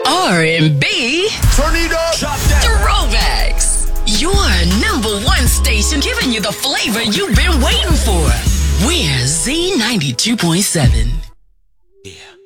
R&B. Turn it up. Throwbacks. Your #1 station giving you the flavor you've been waiting for. We're Z92.7. Yeah.